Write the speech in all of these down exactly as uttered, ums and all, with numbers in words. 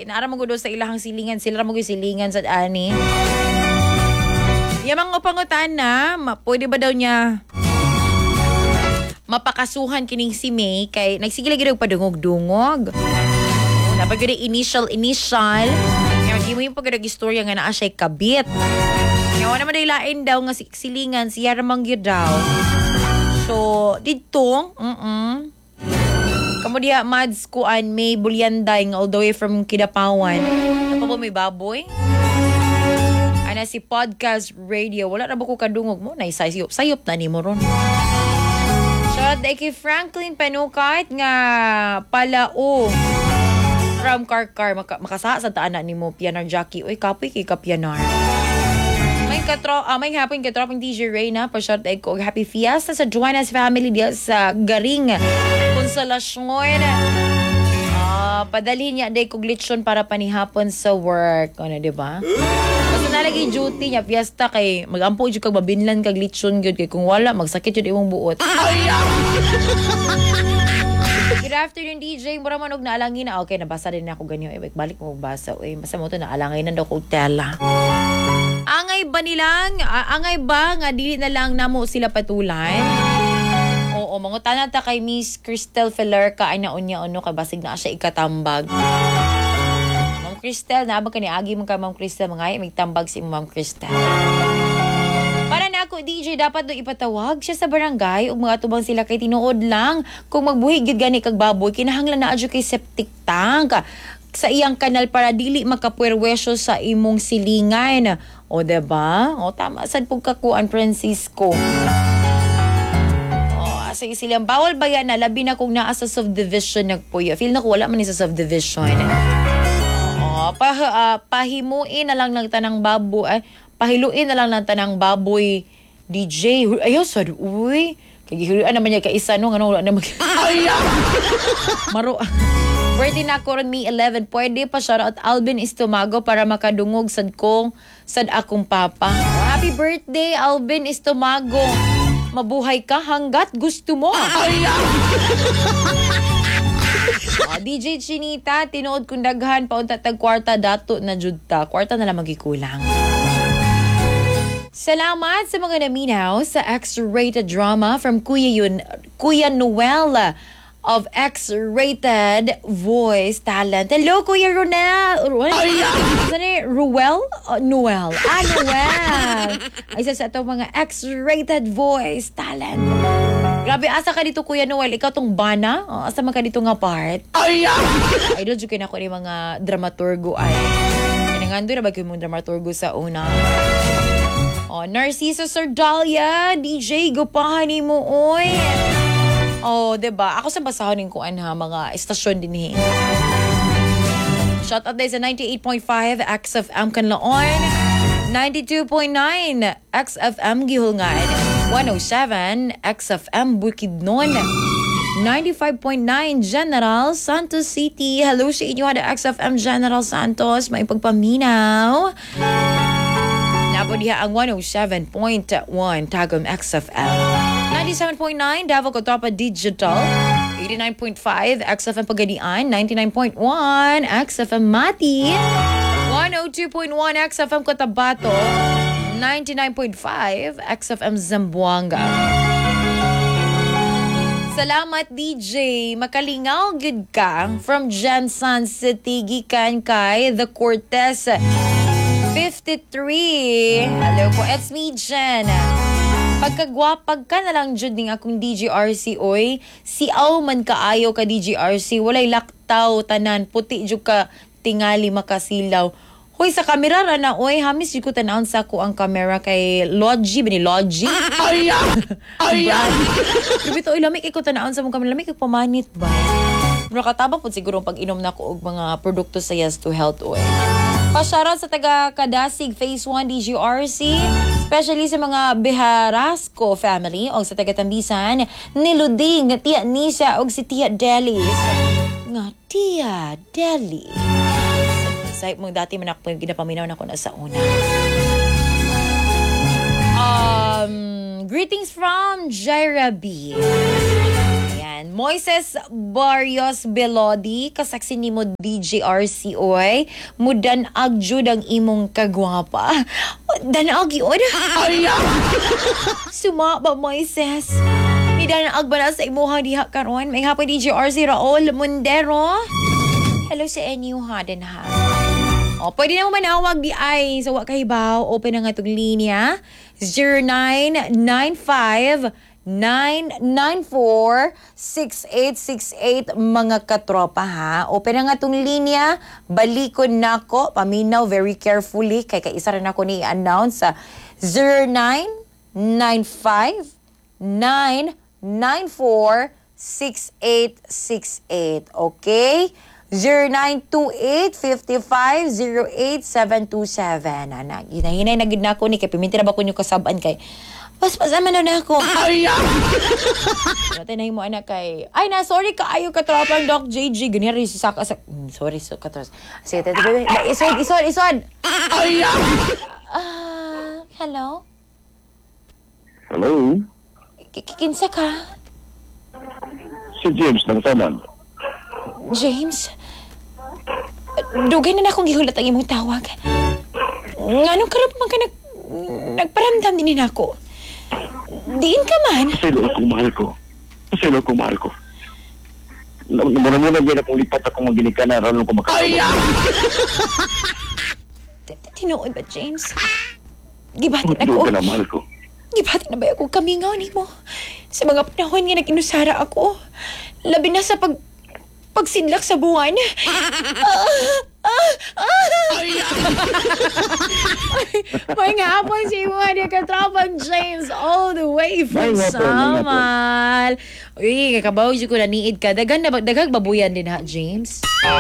naara mo gudo sa ilahang silingan, sila mo gyud silingan sa ani. Yamang upangutan na, ma, pwede ba daw niya mapakasuhan kining si May kay nagsigila gyud padungog-dungog. Dapat gyud initial initial. Kaya di mo yung pagkadag istorya nga naa siya kabit. Kaya wala naman lain daw nga silingan siya ramang gyud daw. So, dito, mm-mm. Kamu diha mads kuan May Bulyanday all the way from Kidapawan. Ano po may baboy? Ana si podcast radio. Wala na ba ko kadungog mo? Naisayop. Sayop na ni mo ron. Shout out kay Franklin Panukat nga palao. From Karkar, Maka, makasaha sa taan na ni mo, Pianar Jackie. Uy, kapoy kay ka Pianar. May katro, uh, may hapon katropang D J Reyna, pa-short egg ko. Happy Fiesta sa Joanna's family diya sa Garing, Konsolasyon. Uh, padalhin niya day ko glitchon para panihapon sa work. Ano, diba? Basta nalagi duty niya, Fiesta kay magampo dyan kag mabinlan kag glitchon yun. Kay kung wala, magsakit yun imong buot. Good afternoon, D J. Mura man og naalangin na. Okay, nabasa din ako ganyo. Eh, balik mo basa. Uy, basta mo to naalangin na daw ko tela. Angay ba nilang? Angay ba nga dili na lang namo sila patulan? Oo, mga tanata kay Miss Cristel Felerca ay naunya ano kay basig na siya ikatambag. Ma'am Cristel, naabang ka ni Agi mo ka Ma'am Cristel. Mga ay magtambag si Ma'am Cristel. Para na ako, D J, dapat doon ipatawag siya sa barangay ug mga tubang sila kay tinuod lang. Kung magbuhi gid gani kag baboy, kinahanglan na adyo kay septic tank sa iyang kanal para dili makapuwerwesyo sa imong silingan. O, diba? O, tama. Sad pong kakuan, Francisco. O, asa silang bawal ba yan na labi na kung naa sa subdivision nagpuyo. Feel na ko wala man sa subdivision. O, pa, uh, pahimuin na lang ng tanang baboy. Ay, pahiluin na lang ng tanang baboy. D J. Ayaw, sad. Uy. Kagihiluan naman niya kaisa no. Ano, wala na mag... Maro. Birthday na ko ron May eleven. Pwede pa shoutout Alvin Estomago para makadungog sad kong sad akong papa. Happy birthday, Alvin Estomago. Mabuhay ka hanggat gusto mo. Oh, D J Chinita, tinuod kong daghan paunta tag kwarta dato na judta. Kwarta na lang magikulang. Salamat sa mga naminaw sa X-rated drama from Kuya Yun, Kuya Noel of X-rated voice talent. Hello, Kuya Ronel. Saan Ruel? Uh, Noel. Ah, Noel. Ay, isa sa itong mga X-rated voice talent. Grabe, asa ka dito, Kuya Noel? Ikaw tong bana? Uh, asa man ka dito nga part? Ay, idol, dyan ako ni mga dramaturgo ay. Pinangando na ba kayo mga dramaturgo sa una? Oh, Narciso Sardalia, D J, gupahan ni mo, oy. Oh, diba? Ako sa basahonin ko an ha, mga estasyon din eh. Shout out din sa ninety-eight point five X F M Canlaon, ninety-two point nine X F M Gihulngan, one oh seven X F M Bukidnon, ninety-five point nine General Santos City. Hello sa inyo hada X F M General Santos, may pagpaminaw. Napo diha ang one oh seven point one Tagum X F M, ninety-seven point nine Davao Cotopa Digital, eighty-nine point five X F M Pagadian, ninety-nine point one X F M Mati, one oh two point one X F M Cotabato, ninety-nine point five X F M Zamboanga. Salamat D J, makalingaw gud ka from Jensen City gikan kay The Cortez fifty-three. Hello po, it's me Jen. Pagkagwapag ka na lang jud ning akong D J R C oy. Si aw man kaayo ka D J R C, walay laktaw tanan, puti jud ka tingali makasilaw. Hoy sa kamera ra na oy, hamis jud ko tan-aon sa ko ang kamera kay Logi bini Logi. Ay ay. Bito oy lamig iko tan-aon sa mong kamera, lamig kay pamanit ba. Mura katabang pud siguro pag inom na ko og mga produkto sa Yes to Health oy. Pasyarat sa taga Kadasig Phase one D J R C, especially sa mga Beharasco family o sa taga Tambisan, ni Luding, Tia Nisa o si Tia Deli. Nga Tia Deli. Sa mo dati man ako ginapaminaw na ko na sa una. Um, greetings from Jaira B. Ayan. Ayan. Moises Barrios Belodi, kasaksi ni mo D J R C oy. Mudan agjud ang imong kagwapa. Danag yun. Suma ba, Moises? Nidanag ba na sa imuhang diha karon? May hapon D J R C Raul Mundero. Hello sa inyo ha din ha. O, pwede na mo manawag di ay sa wakahibaw. Open na nga itong linya. zero nine nine five nine nine four six eight six eight mga katropa ha. Open na nga itong linya. Balikon na ko. Paminaw very carefully. Kaya kaisa rin ako ni-announce sa zero nine nine five nine nine four six eight six eight. Okay? zero nine two eight five five zero eight seven two seven. Anak, hinahinay na gid nako ni kay piminti na ba ko nyo kasaban kay pas-pasaman na na ako. Ay! Natay na mo anak kay ay na sorry ka ayo ka tropang Doc J G ganyan si saka sa mm, sorry so katros. Sige tete isod isod isod. Ay! Ah, hello. Hello? Kinsa ka? Si James ng Taman. James? Dugay na na akong gihulat ang imong tawag. Nganong karap man ka nag, nagparamdam din ako. Diin ka man. Paselo ako, mahal ko. Paselo ako, mahal ko. Muna-muna din akong lipat akong maginika na ron ko makasama. Ay! Tinuod ba, James? Gibatin Matuloy ako. ka na, mahal ko. Gibatin na ba ako kamingaw ni mo? Sa mga panahon nga nag-inusara ako. Labi na sa pag... pagsidlak sa buwan. Ah, ah, ah. May nga hapon si Juan yung katropang James all the way from Samal. Uy, kakabaw siya ko na niid ka. Dagan na, dagang babuyan din ha, James?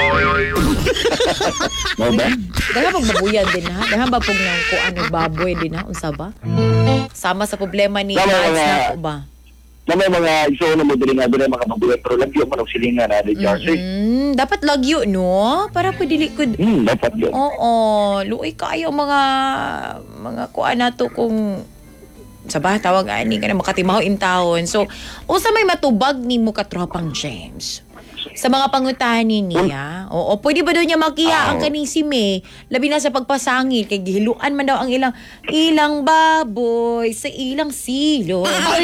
Mo ba? Dagang babuyan din ha? Dagang ba pong nang kuan ng baboy din ha? Unsa ba? Sama sa problema ni Lance na ko ba? Na may mga iso na mo din nga doon mga mabuhay pero lagyo man ang silingan na di Jersey. Mm, dapat lagyo, no? Para pwede likod. Hmm, dapat yun. Oo, luoy kayo mga mga kuan nato kung sa ba tawag ani ka na makatimaw in taon. So, usa may matubag ni mo katropang James. Sa mga pangutahan ni niya. Oo, pwede ba daw niya makiya ang kaning si May? Labi na sa pagpasangil kay gihiluan man daw ang ilang ilang baboy sa ilang silo.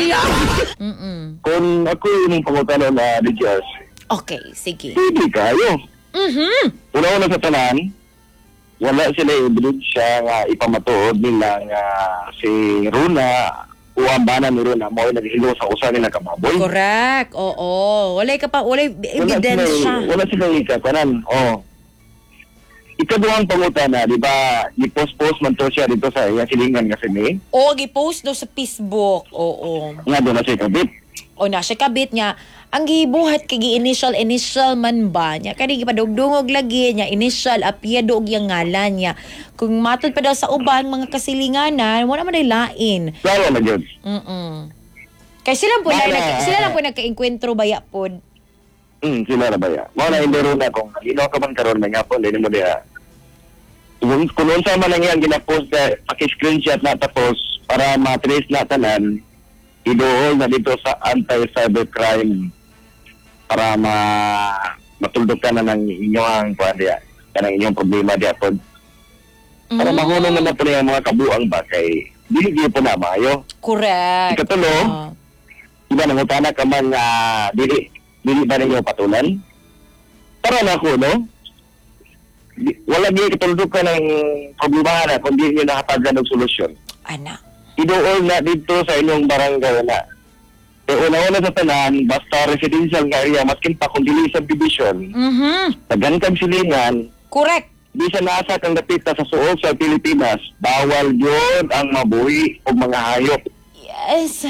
Mm-mm. Kung ako yung pangutano na di Jersey. Okay, sige. Hindi kayo. Mhm. Una-una sa tanan, wala sila ebidensya nga ipamatuod nila nga si Runa uambanan ni Runa mo ay naghilo sa usa nila kababoy. Correct. Oo. Walay ka pa, walay ebidensya. Wala sila ikakanan. Oh. Ikaduhang pangutana, di ba, i-post-post man to siya dito sa iya silingan kasi ni. Oo, gi-post do sa Facebook. Oo. Nga doon na siya kabit. O na siya kabit niya. Ang gibuhat kay gi-initial initial man ba niya kani gipadugdungog lagi niya initial apelyido og yang ngalan niya. Kung matod pa daw sa uban mga kasilinganan, wala man ay lain. Claro na yun. Mm. Kay sila po Wala. na sila lang po nagka-enkwentro baya pod. Hmm, sila na ba ya? Mga na hindi Runa kung lino ka man karon may ngapon, hindi mo diya. Kung kung unsa man lang yan gina-post na paki-screenshot na tapos para ma-trace na tanan, idool na dito sa anti-cybercrime para ma matulog ka na ng inyong kuan diya, kanang inyong problema diya pod. Para Mm. mahunong naman po yung mga kabuang ba kay dili po na maayo. Correct. Ikatulo, Ah. iba nangutana ka man nga dili dili ba ninyo patulan? Para na ako, no? Di, wala di katulog ka ng problema na kung di nyo nakatagan ng solusyon. Ana. Idool na dito sa inyong barangay na. E una-una sa tanan, basta residential nga area, maskin pa kung dili subdivision, Mhm. tagan kang silingan, Correct. di sa nasa kang dapita sa suot sa Pilipinas, bawal yun ang mabuhi o mga hayop. Yes.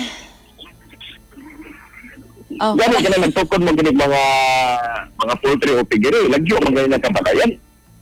Oh. Gano'n ka na nagtukod mo ginig mga mga poultry o pigiri, lagyo mga ganyan na kabatayan.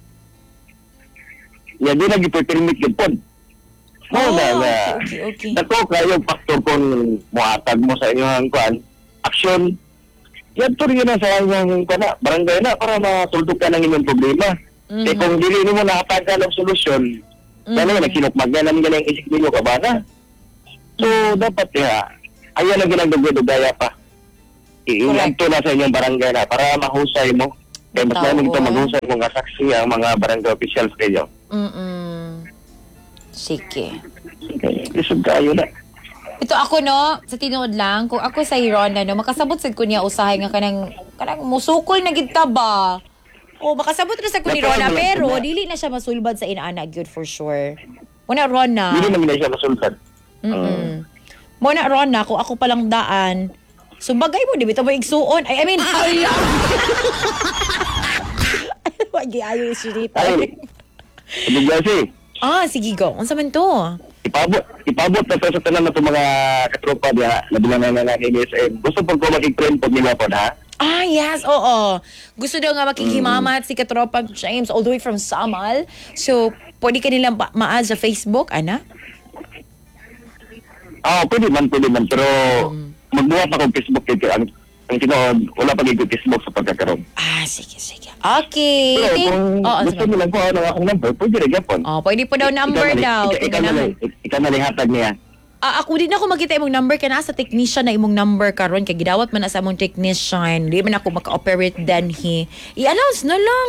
Yan din ang ipipermit yun po. Oh, Oh, na, na, okay, okay, okay. Dako kayo faktor kung muhatag mo sa inyong kuan, action. Yan to rin na sa inyong kuan na, barangay na para matultog ka ng inyong problema. Mhm. Eh kung dili mo nakatagan ng solusyon, Mhm. ano na kinukmag na naman yung isip ninyo ka ba na? So, dapat ya, ayan ang ginagdugay-dugaya pa. iinganto na sa inyong barangay na para mahusay mo. Kaya mas Tao. namin ito maghusay mo nga saksi ang mga barangay officials kayo. Mm-mm. Sige. Okay, isog kayo na. Ito ako no, sa tinuod lang, kung ako sa Rona no, makasabot sad ko niya usahay nga kanang kanang musukol na gid ta ba. O makasabot na sa ko ni Rona pero dili na siya masulbad sa inaana gyud for sure. Muna Rona. Hindi naman na siya masultan. Mm. Muna Rona, kung ako palang daan, so bagay mo, di ba ito mo igsuon? Ay, I mean, ay, wag ayaw si Rita. Ay, ibig kasi, Ah, sige go. Unsa man to? ipabot, ipabot na to sa tanan na itong mga katropa diya, labilang na na ng S M. Gusto po ko makik-friend po nila po, ha? Ah, yes, oo. Gusto daw nga makikimamat si Katropang James all the way from Samal. So, pwede ka nilang ma- ma-add sa Facebook, ana? Ah, pwede man, pwede man. Pero, magbuhat akong Facebook kaya ang, ang sinood, wala pa gigit Facebook sa pagkakaroon. Ah, sige, sige. Okay. Pero Think- kung Oo, gusto sige. nila ko ano akong number, pwede rin yapon. Oh, pwede po daw number Ikaw na- daw. Ikaw, ikaw, na, lang- ikaw na lang hatag niya. Ah, ako din ako makita imong number ka na sa technician na imong number karon kay gidawat man na sa among technician. Di man ako maka-operate dan he. I-announce na lang.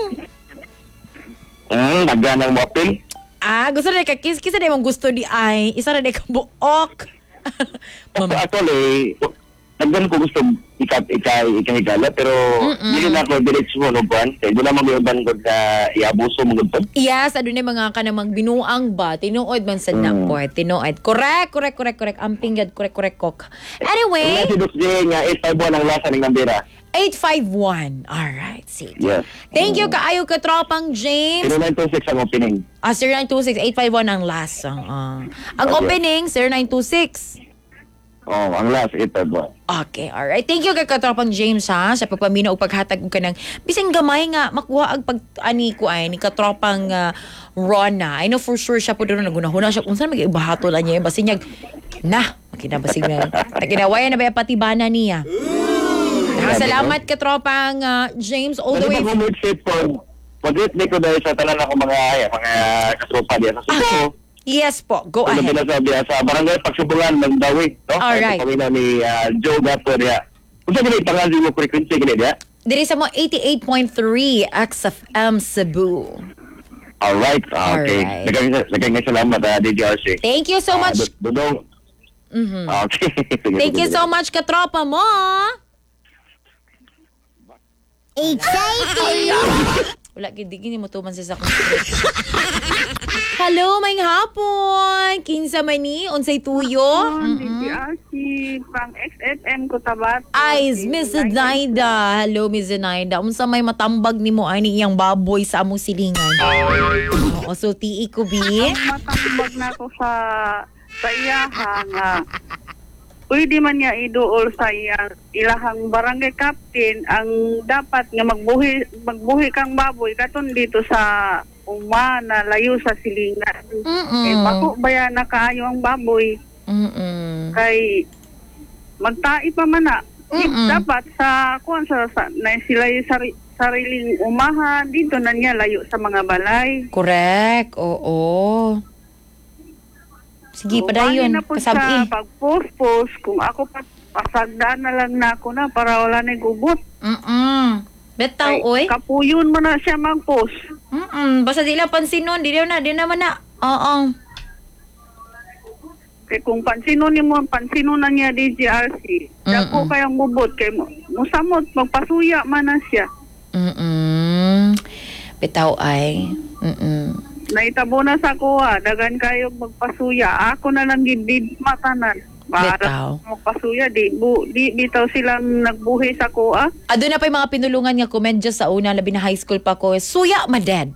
Hmm, nagganang mo apil. Ah, gusto na ka kiss kisa na imong gusto di ay. Isa na di ka buok. Ako, Ma'am. actually, naggan ko gusto ikat ikay ikahigala pero hindi na ako diretso mo no buwan. Kaya di na mag-iuban ko na iabuso mo gud. Yes, ano na mga ka namang binuang ba? Tinuod man sa Mm. naport. Tinuod. Correct, correct, correct, correct. Amping gad, correct, correct, kok. Anyway, Si Dux J nga eight five one ang lasa ng nambira. eight five one. Alright, sige. Yes. Thank you kaayo ka tropang James. zero nine two six ang opening. Ah, zero nine two six eight five one ang last. Ang, ah. ang Okay. opening, zero nine two six. Oh, ang last eight five one. Okay, alright. Thank you kay Katropang James ha sa pagpamina o paghatag ka ng bisan gamay nga makuha ang pag ani ko ay ni Katropang uh, Rona. I know for sure siya po doon nagunahuna siya kung saan mag-ibahato lang niya. Basin niya, na, makinabasig na. Nakinawayan na ba yung patibana niya? Salamat Katropang uh, James all the way. Pwede ba kung set for mag-retake ko dahil sa tanan ako mga ay, mga katropa diya sa Subo. Yes po, go Ano ahead. pinasabi sa barangay Pagsubungan Mandawi, no? Alright. Kami na ni uh, Joe Gato diya. Kung saan gini pangalan mo frequency gini diya? Diri sa mo eighty-eight point three X F M Cebu. Alright, ah, okay. Alright. Nagang nagang salamat uh, D J R C. Thank you so Ah, much. Du- Dudong. Mhm. Ah, okay. Sige, Thank sige, you so sige. much Katropa mo. Exciting! Wala, gindi gini mo tuman sa sakong Hello, may hapon. Kinsa man ni, unsay tuyo? D J R C, pang X F M ko tabat. Ay, Miss Zenaida. Hello, Miss Zenaida. Unsa may matambag ni mo ani iyang baboy sa among silingan? Oo, so tii ko bi. Matambag na ko sa sa iyaha nga. Pwede man niya iduol sa iyang ilahang barangay captain ang dapat nga magbuhi magbuhi kang baboy katon dito sa uma na layo sa silingan. Mm-mm. Eh bako baya na kaayo ang baboy Mm-mm. kay magtai pa man na. Mm-mm. Dapat sa kuan sa, sa na sila yung sari, sariling umahan dito na niya layo sa mga balay. Correct. Oo. Sige, padayon. na po Kasabi. sa pag-post-post kung ako pa pasagdaan na lang na ako na para wala na gubot. Mm-mm. Betaw, oy. Kapuyon mo na siya mag-post. Mm-mm. Basta di lang pansin nun. Di na, di naman na. Oo. Kaya kung pansino ni mo, pansino na niya D J R C. Dako Mm-mm. kayang gubot. Kaya mo, musamot, magpasuya man na siya. Mm-mm. Betaw ay. Mm-mm. Naitabo na sa kuha, dagan kayo magpasuya. Ako na lang gidid matanan. Bitaw. Para magpasuya, di, bu, di bitaw silang nagbuhi sa kuha. Ado na pa yung mga pinulungan nga komedya sa una, labi na high school pa ko. Suya ma dad.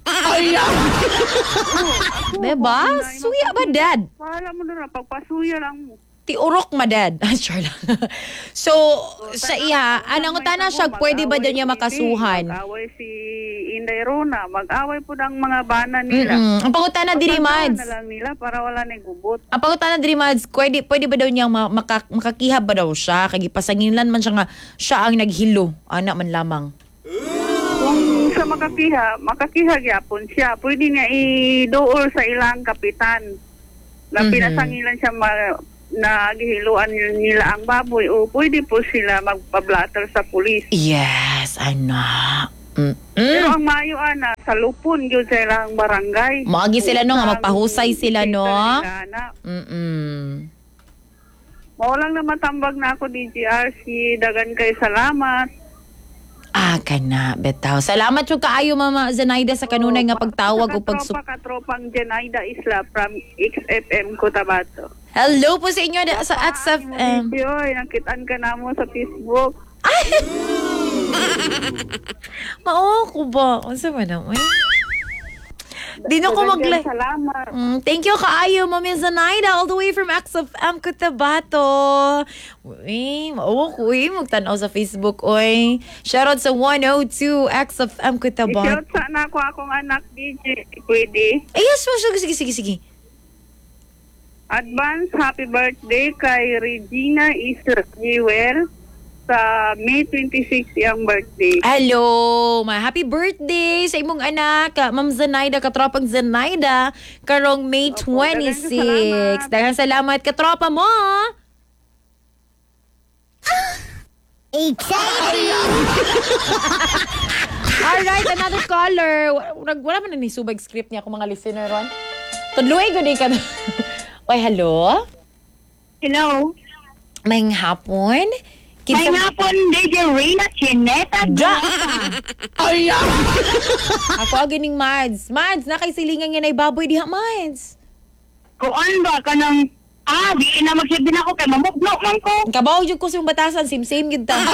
Diba? Suya ba dad? Pahala mo na, pagpasuya lang mo. Tiurok ma dad. Sure lang. So, sa iya, anang utana siya, pwede ba daw niya makasuhan? Mag-away si Inday Rona, mag-away po ng mga bana nila. Mm-mm. Ang pangutana diri Pagpasyahan mads. na lang nila para wala na gubot. Ang pangutana diri mads, pwede, pwede ba daw niyang ma- maka- makakihab ba daw siya? Kaya pasanginlan man siya nga, siya ang naghilo. Ana man lamang. Kung sa makakiha, makakiha gyapon siya, pwede niya idool sa ilang kapitan. Na Mhm. pinasangilan siya ma- na gihiluan nila ang baboy o pwede po sila magpa-blatter sa pulis. Yes, anak. Pero Mm-mm. ang maayo ana sa lupon gyud sa ilang barangay. Maagi sila no nga magpahusay sila no. Ana. Mm. Mao lang na matambag na ako D J R C, dagan kay salamat. Ah, kana betaw. Salamat yung kaayo Mama Zenaida sa kanunay nga pagtawag o pag Tropa katropang Jenaida Isla from X F M Cotabato. Hello po sa inyo da- sa X F M. Yoy, nakitaan ka na mo sa Facebook. Mao ko ba? Unsa man naman? Di na ko Dagan mag kay Salamat. Mm, thank you kaayo, Mami Zenaida, all the way from X F M Cotabato. Uy, mao ko uy, magtanaw sa Facebook, oy. Shoutout sa one oh two X F M Cotabato. I-shout sa na ako akong anak D J. Pwede. Ay, yes, oh, sige, sige, sige, sige. Advance happy birthday kay Regina Israel sa May twenty-sixth yung birthday. Hello, my happy birthday sa imong anak, ka- Ma'am Zenaida, katropang Zenaida, karong May Opo, daghang twenty-sixth. salamat. Daghang salamat, katropa mo. Alright, another caller. Wala, wala man na ni subag script niya kung mga listener ron. Tudluay ko din ka. Oy, hello? Hello. May hapon? May hapon, D J Reyna Chineta. Ja! Ako agining Mads. Mads, nakaisilingan nga na baboy diha, Mads. Kuan ba ka ng... Ah, di na magsabi na ako kay mamugno man ko. Kabaw jud ko sa yung batasan, same-same yun ta.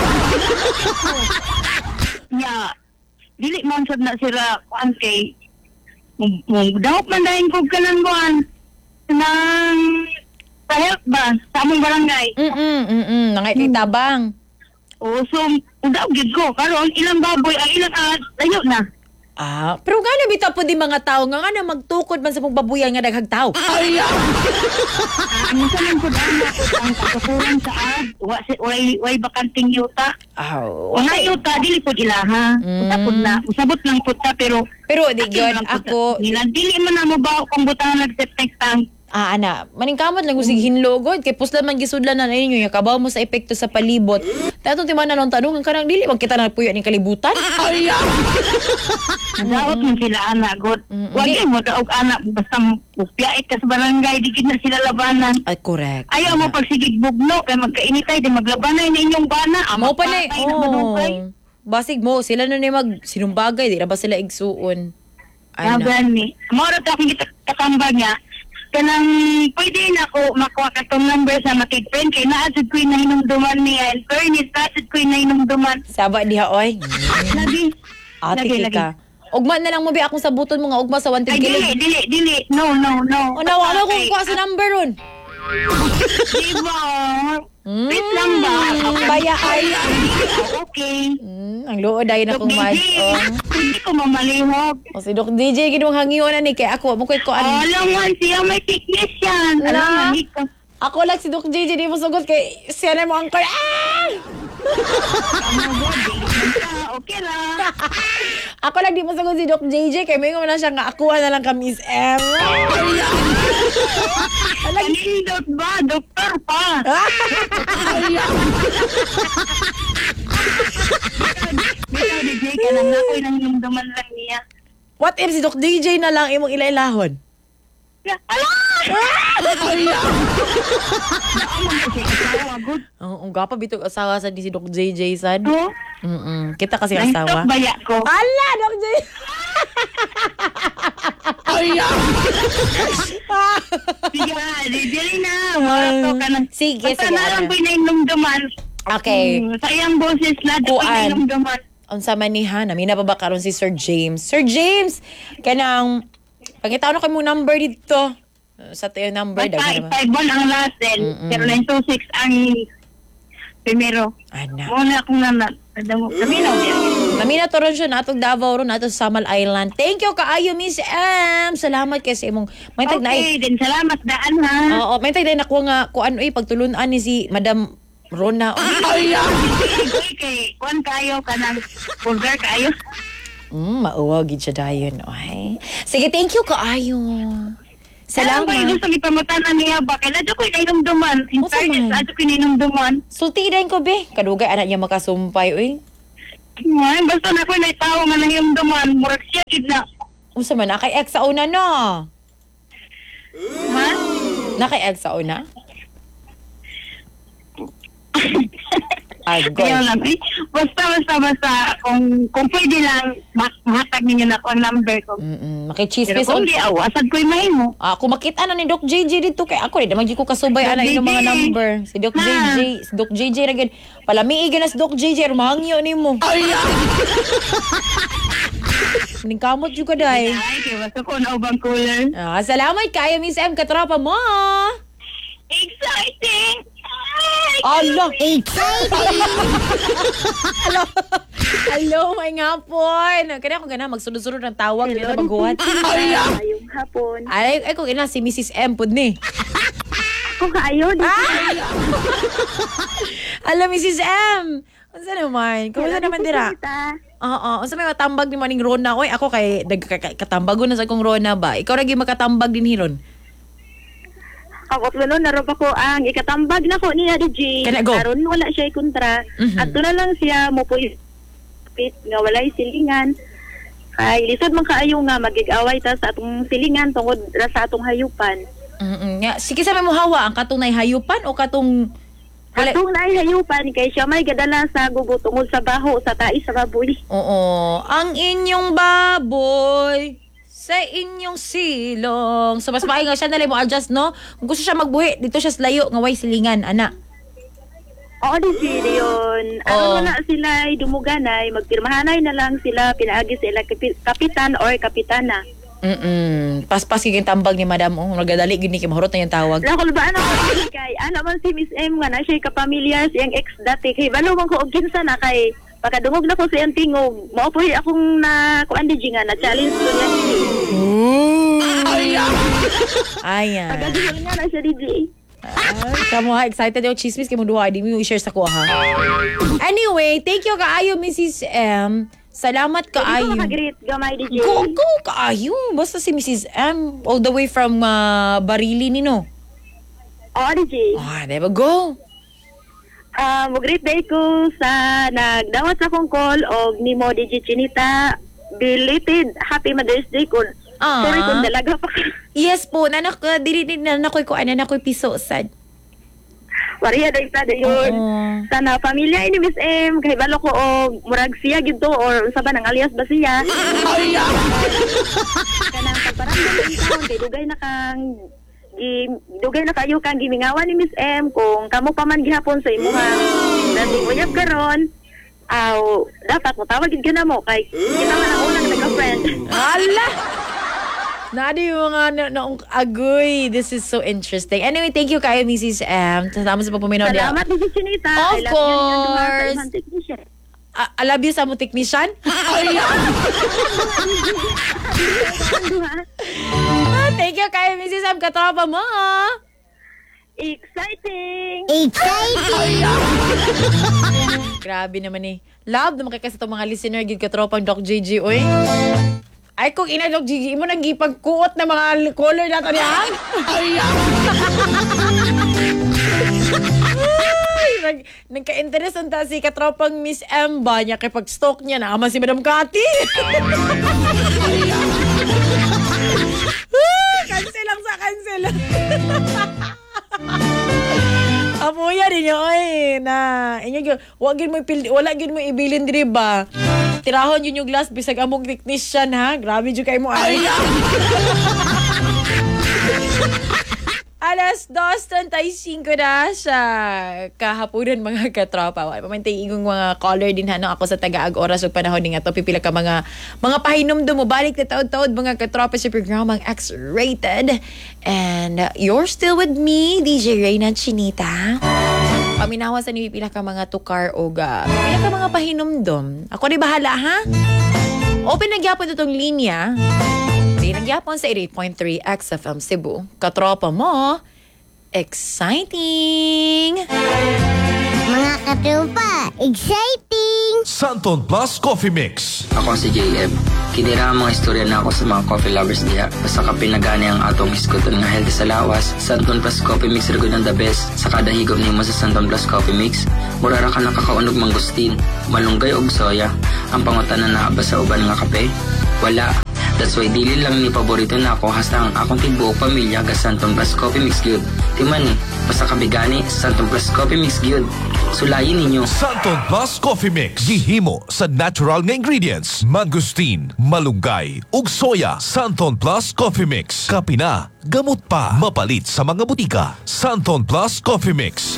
Ya, dili man sad na sila kuan kay... Mugdawap man dahil ko ka ng kuan. Nang... Sa health ba? Sa among barangay. Mm-mm, mm-mm. Nangay kay tabang. O, so, udaw gid ko. Karon ilang baboy, ang ilang at layo na. Ah, pero gano'n bitaw po di mga tao nga nga na magtukod man sa mong babuyan nga daghag tao. Ay, ano sa nang kudana ko ang katuturan sa ad? Wa si way way bakanting yuta. Oh, Una yuta dili pud ilaha. Mm. Tapos na usabot lang pud ta pero pero di akin gyud lang pud ta. ako, Nila dili man na mo ba kung butang nag-text tang. ah ana, maningkamot lang usig hinlogod kay puslan man gisudlan na ninyo yung kabaw mo sa epekto sa palibot. Tatong timan na nung tanong kanang dili magkita na puyo ning kalibutan. Ay. Daot man sila anak god. Mm. Wa gyud mo daog anak basta upyait ka sa barangay di gid na sila labanan. Ay correct. Ayaw mo pagsigig bugno kay magkainitay di maglabanay na inyong bana. Mo pa na Patay na manukay. oh. Basig mo sila na ni mag sinumbagay di na ba sila igsuon. Ay Ang na. gani. Moro ta akong katambag niya. Kanang pwede na ako makuha ka tong number sa makig-friend kay naasad ko yung nahinumduman niya. And fairness, naasad ko yung nahinumduman. Saba diha oy. Lagi. Ate Lagi, ka. Ugma na lang mo bi akong sabuton mga ugma sa one Ay, dili, kilig. dili, dili. No, no, no. O nawa na kung kuha sa number ron. Diba? Mm. Wait lang ba? Baya ay. Okay. Mm, ang luod ay na Dok kong D mas. J, Oh. hindi ko mamalihog. O si Doc D J ginong hangiyon na ni kay ako mo koy ko Oh, an. alam mo, siya may sickness yan. Alam mo, Na. hindi ko. Ako lang si Doc D J di mo sugot kay siya na mo ang kay. Ah! Ano ba? Okay lang. Ako lang di mo sugot si Doc J J kay may na siya nga ako na lang ka Miss M. Kanindot ba? Doktor pa. Bitaw, D J ka lang. Ako'y nanginumduman lang niya. What if si Doc D J na lang imong ilailahon? Ala! Ang ang gapa bitog asawa sa di si Doc J J sad. No? Mm. Kita kasi asawa. Nahitok baya ko. Ala, Doc J. Sige, dili na. Wala to ka na. Sige, Basta sige, na lang ano. ko'y nainumduman. Okay. Mm, sa iyang boses, lahat ko'y Kuan. nainumduman. Unsa man ni ha, namina pa ba karon si Sir James? Sir James, kanang pangitaw na kay mo number dito. Sa tayo number Basta daghan ba? five one ang last then. Mm-mm. Pero nine two six ang primero. Ana. Muna akong nanat. Nadamo. Sabi na, Namina to ron siya natog Davao ron nato sa Samal Island. Thank you kaayo Miss M. Salamat kay sa imong may tag na okay, din salamat daan ha. Oo, may tag na nakuha nga kuan oy pagtulunan ni si Madam Rona. Ay, Ay, kay kuan kayo kanang burger kayo. Mm, mauwa gid siya dayon. Oy. Sige, thank you kaayo. Salamat. Ano sa ipamutanan niya ba? Kaya na ko inumduman. In Unsa fairness, man? ato ko inumduman. Sulti din ko, be. Kadugay, anak niya makasumpay, uy. Ay, basta na ko na tao nga nangimduman. Murag siya, kid na. Unsa man, nakay-ex sa una, no? Ha? Nakay-ex sa una? Ay, Kaya gosh. lang, eh. Basta, basta, basta. Kung, kung pwede lang, ma- mahatag ninyo na ko ang number ko. Mm-mm. Pero Makichismis. kung di, aw, asad ko'y mahimo. Ah, kung makita na ni Doc J J dito kay ako, di naman di ko kasubay Doc ana yung mga J J. number. Si Doc J J, si Doc J J ra gid. Palamiig na si Doc J J, rumangyo nimo. Ay. Ning kamot jud ka day. Ay, kaya basta ko na ubang cooler. Ah, salamat kayo Miss M katropa mo. Exciting! Allah, exciting. Hello. Hello, may ngapon. Kaya ako gana magsunod-sunod ng tawag dito paghuwat. Ayong hapon. Ay, ay ko gina si Missus M pud ni. Kung kaayon. Ah! Alam, Missus M. Unsa naman? Kumusta naman dira? Oo, unsa may matambag ni maning Rona? Oy, ako kay nagkatambagon na sa kong Rona ba? Ikaw ra gyud makatambag din hiron. Ako tulo na ro ko ang ikatambag na ko niya D J. Kana, go. Karon wala siya kontra. Mhm. At na lang siya mo po pit nga walay silingan. Ay lisod man kaayo nga magig-away ta sa atong silingan tungod ra sa atong hayupan. Mm. Nga, sige sa may muhawa ang katong nay hayupan o katong wala. Atong naay hayupan kay siya may gadala sa gubo tungod sa baho sa tai sa baboy. Oo, ang inyong baboy sa inyong silong. So, mas maayong nga siya na mo adjust, no? Kung gusto siya magbuhi, dito siya sa layo, nga way silingan, ana. Oo, di sila yun. Oo. Ano na sila ay dumuganay, magpirmahanay na lang sila, pinaagi sila kapi- kapitan or kapitana. Mm-mm. Paspas kiging tambag ni madam, oh. Nagadali, gini, kimahurot na yung tawag. Lakol ba, ano ko kay, ano man si Miss M nga na siya kapamilya, siyang ex dati, kay balo man ko og kinsa na kay, pagkadungog na ko sa iyang tingog, maupoy akong na, kuan di nga, na challenge ko niya. Ayan. Pagkadungog nga na siya, D J. Ay, kamo ha, excited yung chismis kay mo duha, di mo i-share sa ko ha. Anyway, thank you kaayo Missus M. Salamat Hindi ko kaayo. makagreet, gamay D J. Go, go kaayo. Basta si Missus M all the way from uh, Barili ni no. Oo, D J. Ah, diba go. Ah, mag-greet day ko sa nagdawat sa akong call og ni mo D J Chinita. Belated Happy Mother's Day ko. Ah. Sorry kung dalaga pa ka. Yes po, nanak, uh, dili din nanakoy ko, nanakoy piso sad. Wariya day sa dayon. Oo. Sana pamilya ini Miss M kay balo ko og murag siya gito or unsa ba nang alias ba siya? Kanang pagparamdam ng taon kay dugay na kang gi dugay na kayo kang gimingawan ni Miss M kung kamo pa man gihapon sa imuhang dating uyab karon. Aw, dapat mo tawag gid na mo kay kita man ang unang nagka-friend. Ala! Nadi yung mga na, na, agoy. This is so interesting. Anyway, thank you kayo, Missus M. Salamat sa pagpuminaw niya. Salamat ni Chinita. Of I love you, course. yung technician. I, I love you sa mo technician. Ah, thank you kayo, Missus M. Katropa mo. Exciting! Grabe naman eh. Love naman kay kasi itong mga listener. Gid katropang Doc J J, oy. Ay, kung ina Doc J J, mo nagipagkuot na mga color nato niyan. Ay, nag, nagka-interest ang ta si katropang Miss M ba niya kay pag-stalk niya na ama si Madam Cathy. Cancel lang sa cancel. Apuya din nyo, ay, na, inyo, wag gid mo ipil, wala gid mo ibilin diri ba? Tirahon yun yung glass, bisag among technician, ha? Grabe dyan kayo mo, ay. Alas dos treinta y cinco na sa kahapunan mga katropa. Pamantay igong mga caller din ha, no? Ako sa taga-ag oras o panahon ni nga to. Pipila ka mga mga pahinomdom mo. Balik na taod-taod mga katropa sa programang X-Rated. And uh, you're still with me, D J Reyna Chinita. Paminawa sa ni pipila ka mga tukar o ga. Pipila ka mga pahinomdom. Ako rin bahala, ha? Open na gyapon itong linya. Nagyapon sa eighty-eight point three X F M Cebu. Katropa mo, exciting! Mga katropa, exciting! Santon Plus Coffee Mix. Ako si J M. Kinira ang mga istorya na ako sa mga coffee lovers diha. Basta kapin na gani ang atong iskuton nga healthy sa lawas. Santon Plus Coffee Mix rin ang the best. Sa kada higop nimo sa Santon Plus Coffee Mix, murara ka nakakaunog mangustin, malunggay og soya. Ang pangutanan na ba sa uban nga kape? Wala. That's why dili lang ni paborito na ako hasta ang akong tibuok pamilya ga Santon Plus Coffee Mix Gyud. Timan eh, basta kabigani, Santon Plus Coffee Mix Gyud. Sulayin ninyo. Santon Plus Coffee Mix. Gihimo sa natural nga ingredients. Mangustin, malunggay, ug soya. Santon Plus Coffee Mix. Kapina, gamot pa. Mapalit sa mga butika. Santon Plus Coffee Mix.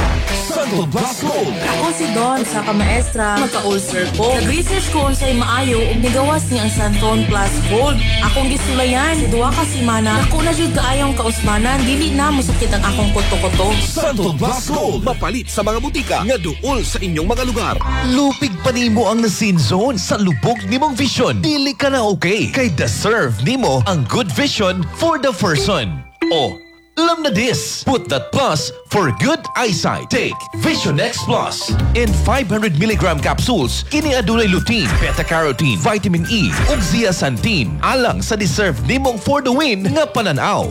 Santon Plus Gold. Ako si Don, sa kamaestra, magka-ulcer ko. Nag-research ko unsay maayo ug nigawas niya ang Santon Plus Gold. Akong gisulayan, duwa ka semana. Ako na jud kaayong kausmanan, dili na musakit ang akong kuto-kuto. Santon Plus Gold. Mapalit sa mga butika nga duol sa inyong mga lugar. Lupig pa nimo ang nasin zone sa lubog nimong vision. Dili ka na okay. Kay deserve nimo ang good vision for the person. O, alam na this. Put that plus for good eyesight. Take Vision X Plus. In five hundred milligram capsules, kini adunay lutein, beta-carotene, vitamin E, ug zeaxanthin. Alang sa deserve nimong for the win nga pananaw.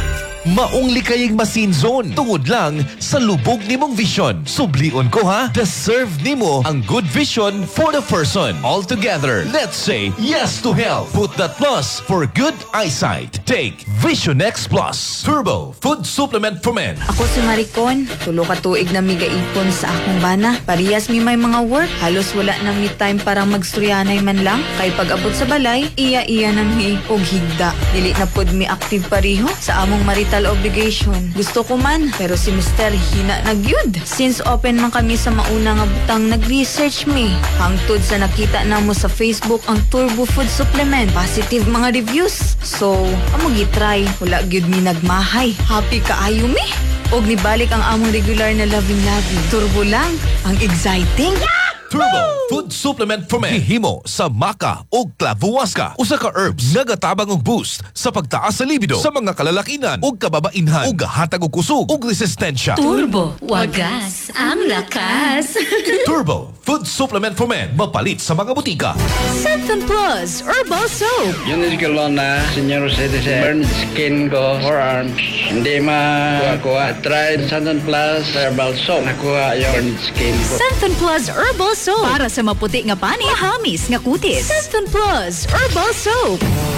Maungli kayong masin zone tungod lang sa lubog nimong vision. Sublion ko ha, deserve nimo ang good vision for the person. All together, let's say yes to health. Put that plus for good eyesight. Take Vision X Plus Turbo Food Supplement for Men. Ako si Maricon, tulo ka tuig na migaipon sa akong bana. Parehas mi may mga work, halos wala na mi time para magsuryanay man lang. Kay pag-abot sa balay, iya-iya na mi og higda. Dili na pod mi active pareho sa among marital obligation. Gusto ko man, pero si Mister hina nagyud. Since open man kami sa mauna nga butang, nag-research mi. Hangtod sa nakita namo sa Facebook ang Turbo Food Supplement. Positive mga reviews. So, amo gitry. Wala gyud mi nagmahay. Happy kaayo mi. Og nibalik ang among regular na loving-loving. Turbo lang. Ang exciting. Turbo Food Supplement for Men. Hihimo sa maca o clavuasca. Usa ka herbs nagatabang og boost sa pagtaas sa libido sa mga kalalakinan o kababainhan ug gahatag og kusog ug resistensya. Turbo, wagas ang lakas. Turbo Food Supplement for Men. Mapalit sa mga butika. Santon Plus Herbal Soap. Yun is Galona, senior citizen. Burn skin ko, forearms. Hindi ma-kuha. Try Santon Plus Herbal Soap. Nakuha yung burn skin ko. Santon Plus Herbal Soap. Para sa maputi nga pani, mahamis nga kutis. Santon Plus Herbal Soap.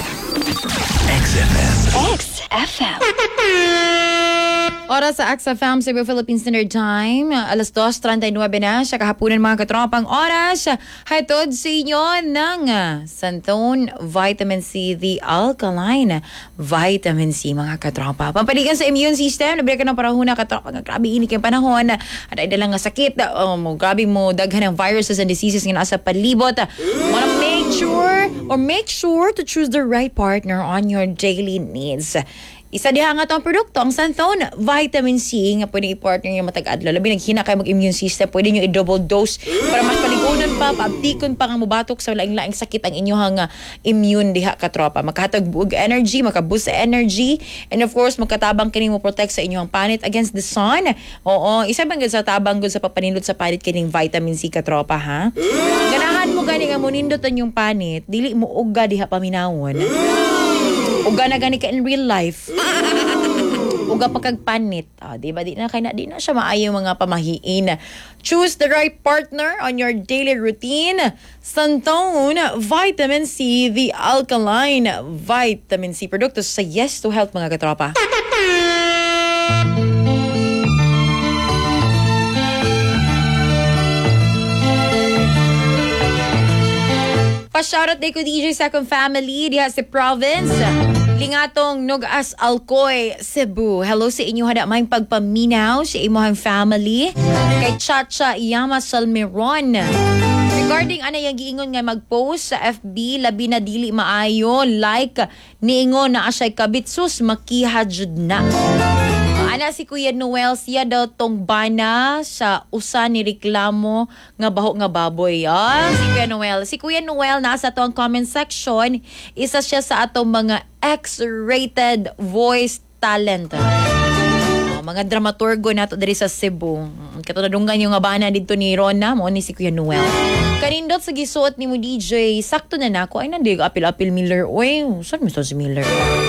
X F M. X F M. Oras sa X F M, Cebu Philippine Standard Time. Alas dos treinta y nueve na sa kahaponan mga katropang oras. Hatod sa inyo ng Santon Vitamin C, the alkaline vitamin C mga katropa. Pampaligan sa immune system. Nabili ka ng parahuna katropa. Grabe ini kayong panahon. At ay dalang nga sakit. Um, grabe mo daghan ng viruses and diseases nga nasa palibot. Wanna make sure or make sure to choose the right partner on your daily needs. Isa diha nga itong produkto, ang Santon Vitamin C, nga pwede i-partner yung matag-adlaw. Labi naghina kayo mag-immune system, pwede nyo i-double dose para mas paligunan pa, paabtikon pa nga mubatok sa laing-laing sakit ang inyong uh, immune diha katropa. Makahatag buog energy, makaboost sa energy, and of course, magkatabang kini mo protect sa inyong panit against the sun. Oo, isa bang sa tabang gud sa papanindot sa panit kining vitamin C katropa, ha? Ganahan mo gani nga mo nindotan yung panit, dili mo uga diha paminawon. Uga na gani ka in real life. Uga pagkagpanit. Ah, di ba? Di na, kaya na, di na siya maayo mga pamahiin. Choose the right partner on your daily routine. Santon Vitamin C, the alkaline vitamin C produkto sa Yes to Health mga katropa. Pa-shoutout day ko D J Second Family diha sa province. Lingatong Nugas Alcoy, Cebu. Hello sa inyo hada may pagpaminaw sa imuhang family. Kay Chacha Yama Salmeron. Regarding ana yung giingon nga mag-post sa F B, labi na dili maayo, like niingon na asya'y kabitsus, makiha jud na. Ana si Kuya Noel, siya daw tong bana sa usa ni reklamo nga baho nga baboy. Ah, si Kuya Noel. Si Kuya Noel nasa to ang comment section. Isa siya sa atong mga X-rated voice talent. Oh, mga dramaturgo nato diri sa Cebu. Katulad yung nga bana dito ni Rona mo ni si Kuya Noel. Kanindot sa gisuot ni mo D J, sakto na nako. Ay nandig apil-apil Miller. Uy, saan mo si Miller?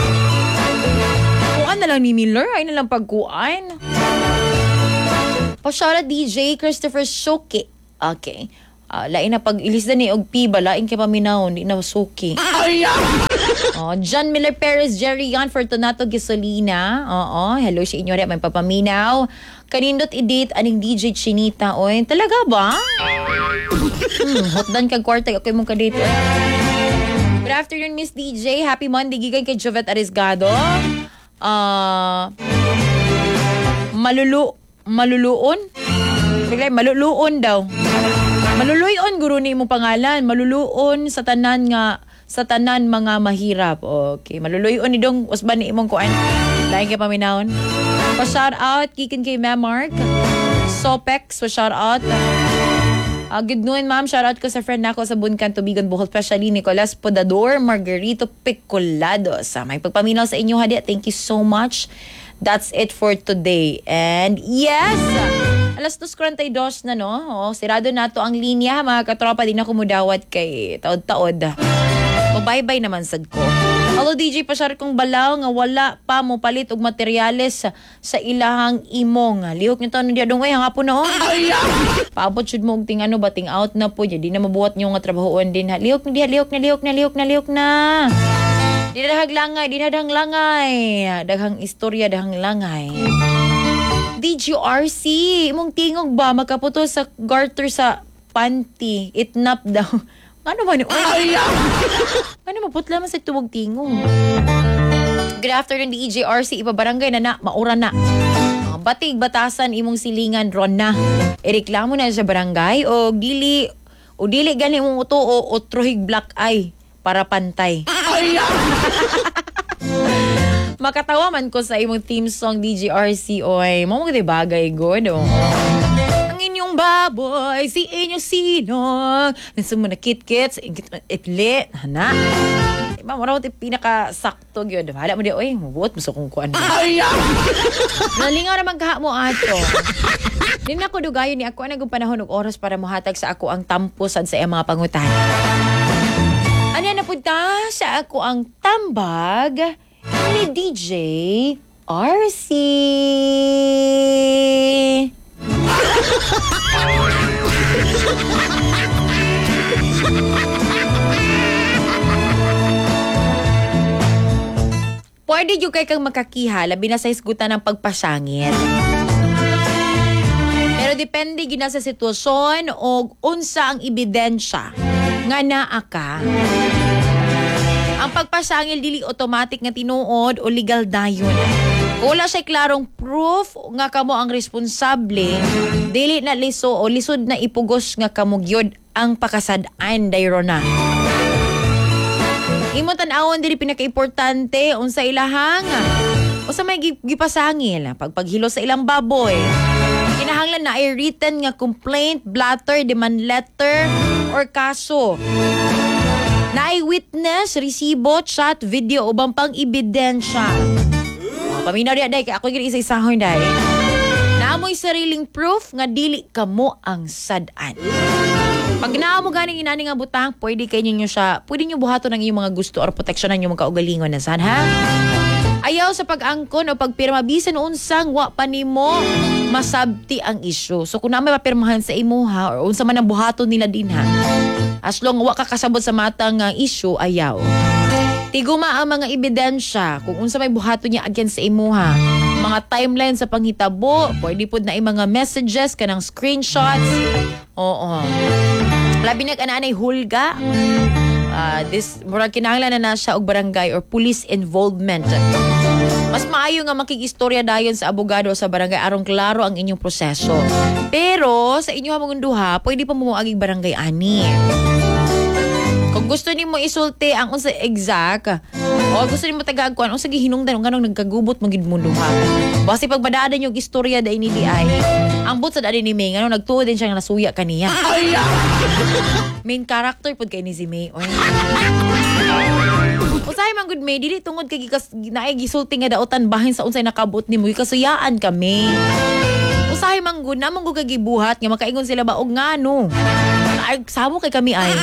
Kuan na lang ni Miller, ay na lang pagkuan. Pa-shoutout D J Christopher Shoki. Okay. Uh, lain na pag ilis na ni og piba, lain kay paminahon, di na suki. Oh, John Miller Perez, Jerry Yan, Fortunato Gisolina. Oo, hello sa inyo rin, may papaminaw. Kanindot edit, aning D J Chinita. Oy, talaga ba? hmm, hotdan kag kwarta, okay mong kadate. Oy. Good afternoon, Miss D J. Happy Monday, gigan kay Jovet Arisgado. Uh, malulu, maluluon? Bigay, maluluon daw. Maluluyon guro ni mo pangalan, maluluon sa tanan nga sa tanan mga mahirap. Okay, maluluyon ni dong usban ni imong kuan. Lain kay paminahon. Pa shout out kikin kay Ma'am Mark. Sopex, pa shout out. Uh, good noon, ma'am. Shout out ko sa friend nako sa Bunkan Tubigan Bohol, especially Nicolas Podador, Margarito Picolados. Uh, may pagpaminaw sa inyo hadi. Thank you so much. That's it for today. And yes, alas dos forty-two na no. Oh, sirado na to ang linya, mga katropa. Di na kumudawat kay taod-taod. Bye-bye naman sad ko. Hello D J, pasyar kong balaw nga wala pa mo palit og materyales sa, sa ilahang imong. Lihok nyo to ano diya dong ay hangapon na oh. Paabot syud mo og ting ano ba ting out na po di na mabuhat nyo nga trabahoon din ha. Lihok na diha, lihok na, lihok na, lihok na, lihok na. Di na dahag langay, di na dahang langay. Daghang istorya, dahang langay. D J R C, imong tingog ba makaputo sa garter sa panty? Itnap daw. Ano ba ni? Ano maputla man sa tuwag tingog? Good afternoon, D J R C. Ipabarangay na na, maura na. Uh, batig batasan imong silingan ron na. Ireklamo na sa barangay o dili o dili gani mong uto o utrohig black eye para pantay. Makatawa man ko sa imong theme song D J R C oy. Mo mo bagay good oh. Ang inyong baboy, si inyong sinog. Nasa mo na kit-kits, itli, hana. Diba, maramot yung pinaka-sakto yun. Hala mo di, oy, mabuot mo sa kung kuan. Nalingaw naman kaha mo ato. Din ako dugayon ni ako, anong panahon ng oras para muhatag sa ako ang tampusan sa mga pangutan. Ano na punta sa ako ang tambag ni D J R C. Pwede yung kay kang makakiha, labi na sa isgutan ng pagpasangit. Pero depende gina sa sitwasyon o unsa ang ebidensya nga naa ka. Ang pagpasangil dili automatic nga tinuod o legal dayon. Kung wala siya klarong proof nga kamo ang responsable, dili na liso o lisod na ipugos nga kamo gyud ang pakasad-an dayro na. Imo tan-awon diri pinaka-importante unsa ilahang o sa may gipasangil pagpaghilo sa ilang baboy. Kinahanglan na ay written nga complaint, blatter, demand letter or kaso. Na ay witness, resibo, chat, video ubang pang ebidensya. Paminaw diya, day, ako yung isa-isahon, day. Naamoy sariling proof nga dili kamo ang sad-an. Pag naamo ganing inani nga butang, pwede kayo nyo siya, pwede nyo buhato ng iyong mga gusto or proteksyonan nyo mga kaugalingon na san, ha? Ayaw sa pag-angkon o pagpirma, bisan unsang wa pa nimo masabti ang issue. So kung na may papirmahan sa imo, ha, or unsa man ang buhato nila din, ha? As long wa ka kasabot sa matang uh, issue, ayaw. Tiguma ang mga ebidensya kung unsa may buhato niya against sa imuha. Mga timeline sa panghitabo, pwede pod na yung mga messages kanang screenshots. Oo. Labi nag-ananay hulga. Uh, this murag kinahanglan na na siya og barangay or police involvement. Mas maayo nga makikistorya dayon sa abogado sa barangay aron klaro ang inyong proseso. Pero sa inyo hamong duha, pwede pa mo agig barangay ani. Kung gusto nimo isulti ang unsa exact o gusto nimo tagaagkuan unsa gihinungdan nganong nagkagubot magid mo duha. Basta pagbadaadan yung istorya da ini di ay ang but sa dali ni May nganong nagtuod din siya nga nasuya kaniya. Main character pud kay ni si May. Usahay man good May dili tungod kay gikas naay gisulti nga daotan bahin sa unsay nakabot nimo kasuyaan kami. Usahay man good namang gibuhat nga makaingon sila ba og ngano. Ay, samo kay kami ay.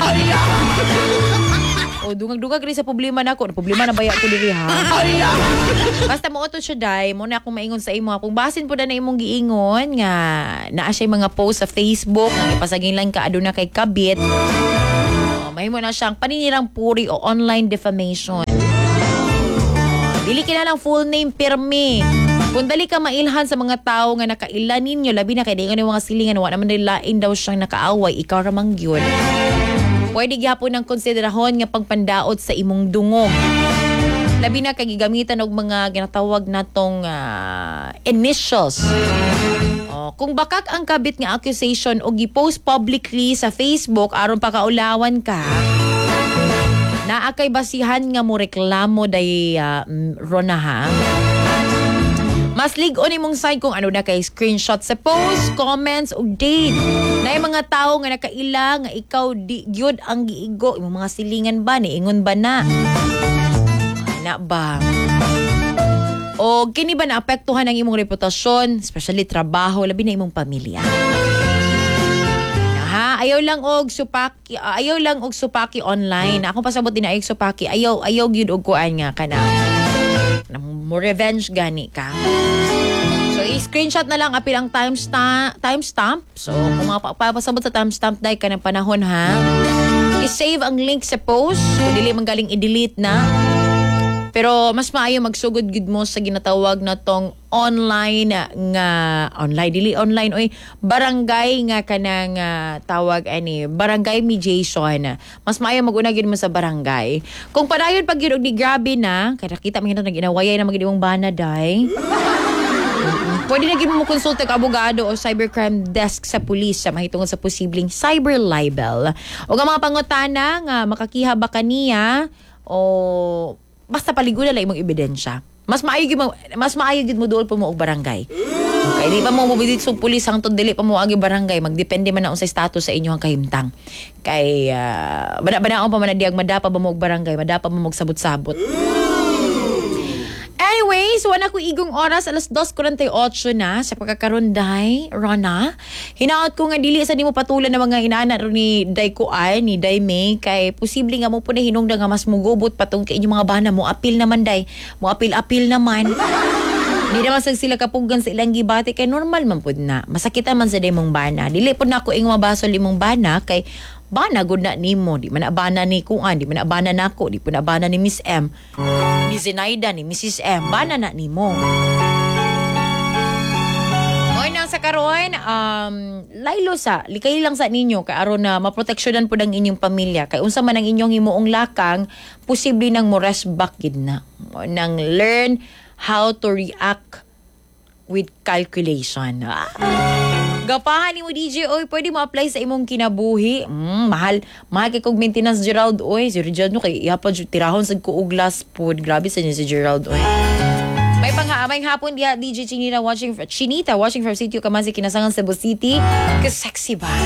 O, dungag-dungag rin sa problema na ako. Problema na baya ko diri ha. Basta mo to siya, day. Muna akong maingon sa imo. Kung basin po na na imong giingon nga naa siya mga post sa Facebook nga ipasagin lang ka aduna kay kabit. O, mahimo na siyang paninirang puri o online defamation. Dili ka na lang full name pirmi. Kung dali ka mailhan sa mga tao nga nakailan ninyo, labi na kay di nga mga silingan, wala naman nilain daw siyang nakaaway, ikaw ramang yun. Pwede gyapon ng konsiderahon nga pagpandaot sa imong dungog. Labi na kay gigamitan og mga ginatawag natong uh, initials. Oh, kung bakak ang kabit nga accusation o gi-post publicly sa Facebook aron pakaulawan ka, naa kay basihan nga mo reklamo day uh, Rona ha. Mas lig-on imong sign kung ano na kay screenshot sa post, comments, o date. Na yung mga tao nga nakaila nga ikaw di gyud ang giigo. Imong mga silingan ba, niingon ba na? Ana ba? O kini ba naapektuhan ang imong reputasyon, especially trabaho, labi na imong pamilya? Ha, ayaw lang og supaki, ayaw lang og supaki online. Ako pasabot din na ayog supaki. Ayaw, ayaw gyud og kuan nga kana. Mo revenge gani ka. So i-screenshot na lang apil ang timestamp, timestamp. So kung mapapasabot sa timestamp dai ka ng panahon ha. I-save ang link sa post, kung dili man galing i-delete na. Pero mas maayo magsugod gid mo sa ginatawag na tong online nga online dili online oy barangay nga kanang uh, tawag ani barangay mediation. Mas maayo mag-una gid mo sa barangay. Kung padayon pag gyud og di grabe na kay nakita man nag inawayay na magid imong bana day. Pwede na gid mo konsulta ka abogado o cybercrime desk sa pulis sa mahitungod sa posibleng cyber libel. O nga mga pangutana nga makakiha ba kaniya o basta paliguan lang imong ebidensya. Mas maayo gid mo mas maayo gid mo duol pa mo og barangay. Okay, di pa mo mobilit sa pulis hangtod dili pa mo agi barangay, magdepende man na unsay status sa inyong kahimtang. Kay uh, bana-banaon pa man diag madapa ba mo og barangay, madapa mo og sabot-sabot. Anyways, wala ko igong oras, alas dos forty-eight na sa pagkakaroon day, Rona. Hinaot ko nga dili sa nimo patulan na mga inaana ro ni Day Kuan, ni Day May, kay posible nga mo po na hinungdan nga mas mugubot patong kay inyong mga bana mo. Apil naman day, mo apil-apil naman. Hindi naman sa sila kapugan sa ilang gibati, kay normal man po na. Masakitan man sa day mong bana. Dili po na ako ing mabasol imong bana, kay bana gud na nimo, di man abana ni Kuan, di man abana nako, di po na abana ni Miss M, ni Zenaida, ni Missus M, bana na nimo. Oy nang sa karon, um laylo sa likay lang sa ninyo kay aron na maproteksyonan pud ang inyong pamilya, kay unsa man ang inyong himuong lakang, posible nang mo rest back gid na. Nang learn how to react with calculation. Ah. Gapahan ni mo D J, oy, pwede mo apply sa imong kinabuhi. Mm, mahal, mahal kay kog maintenance Gerald, oy. Si Gerald no kay iapon tirahon sad ko og last food. Grabe sa niya si Gerald, oy. May panghaamay hapon diha D J Chinita watching from Chinita watching from Sitio Kamasi, Kinasangan, Cebu City. Ka-sexy ba?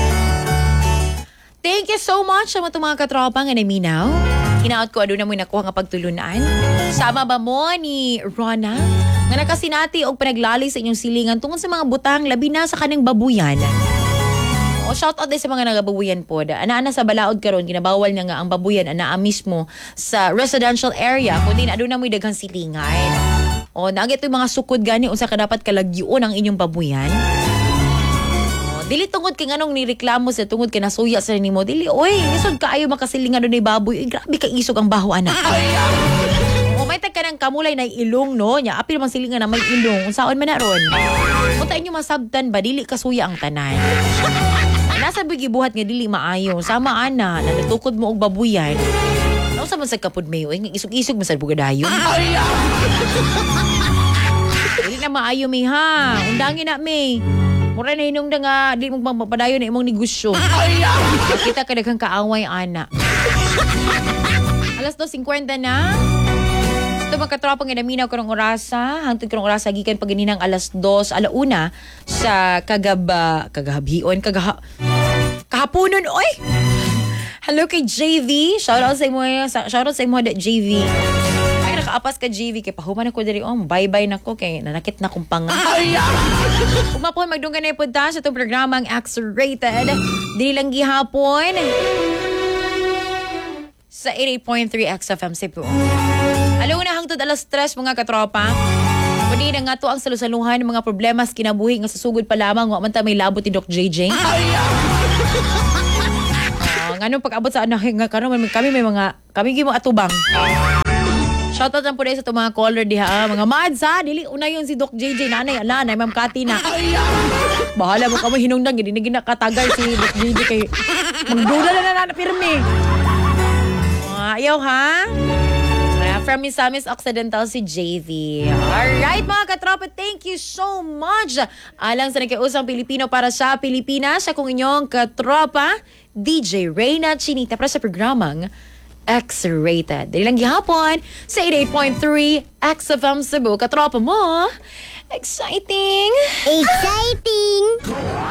Thank you so much sa mga katropa nga naminaw. Hinaot ko aduna mo nakuha nga pagtulunan. Sama ba mo ni Rona? Nga nakasinati og panaglali sa inyong silingan tungod sa mga butang labi na sa kaning babuyan. O shout out din sa mga nagababuyan po. Ana-ana sa balaod karon ginabawal na nga ang babuyan anaa mismo sa residential area kundi na aduna mo'y daghang silingan. O naagit yung mga sukod gani unsa ka dapat kalagyon ang inyong babuyan. O dili tungod kay nganong nireklamo sa tungod kay nasuya sa nimo dili oy lisod kaayo makasilingan ni baboy. Ay, grabe ka isog ang baho anak. May tag ka ng kamulay na ilong, no? Nya, apil mang silingan na may ilong. Unsaon man na ron? Unta inyo masabtan ba? Dili kasuya ang tanan. Nasa bigibuhat nga dili maayo. Sama ana, na natukod mo og babuyan. Nausa man sa kapod mayo. Isog-isog man sa bugadayon. Dili na maayo, may ha. Undangin na, may. Mura na hinong nga, di mong mapadayon na imong negosyo. Kita ka daghang kaaway, ana. Alas dos fifty na. Ito magkatropang inaminaw ko ng orasa. Hangtod ko ng orasa gikan paganinang alas dos, alauna sa kagaba, kagahabhion, kagaha, kahaponon, oy! Hello kay J V. Shoutout sa imo, shoutout sa imo da J V. Ay, nakaapas ka G V kay pahuman ako diri oh bye-bye nako kay nanakit na kong panga. Kung mapon magdunggan na punta sa itong programang X-Rated. Dili lang gihapon sa eighty-eight point three X F M Cebu. Alauna hangtod alas tres mga katropa. Pwede na nga to ang salusaluhan ng mga problema sa kinabuhi nga susugod pa lamang wa man ta may labot ni Doc J J. Uh, nganong pag-abot sa anak nga karon kami may mga kami gimo atubang. Shoutout lang po sa itong mga caller diha. Ah. Mga mads ha. Dili una yun si Doc J J. Nanay, nanay, Ma'am Cathy na. Bahala mo kamo hinungdang. Hindi na ginakatagal si Doc J J kay magdula na na na pirmi. Uh, ayaw ha. From Misamis Occidental si J V. Alright mga katropa, thank you so much. Alang sa nakiusang Pilipino para sa Pilipinas, sa kong inyong katropa, D J Reyna Chinita para sa programang X-Rated. Dali lang gihapon sa eighty-eight point three X F M Cebu. Katropa mo, exciting! Exciting!